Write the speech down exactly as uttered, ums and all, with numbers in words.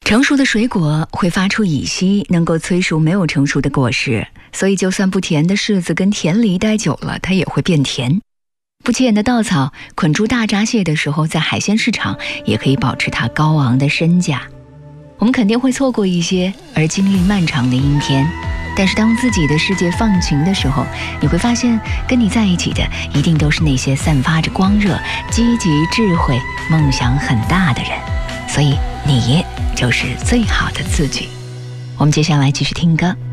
成熟的水果会发出乙烯，能够催熟没有成熟的果实，所以就算不甜的柿子跟甜梨待久了，它也会变甜。不起眼的稻草捆住大闸蟹的时候，在海鲜市场也可以保持它高昂的身价。我们肯定会错过一些而经历漫长的阴天，但是当自己的世界放晴的时候，你会发现跟你在一起的一定都是那些散发着光热、积极、智慧、梦想很大的人，所以你就是最好的自己。我们接下来继续听歌。